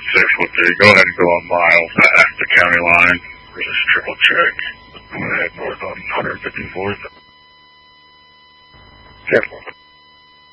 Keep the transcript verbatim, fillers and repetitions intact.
six will do. Go ahead and go a mile past the county line. Just triple check. Go ahead north on one fifty-fourth.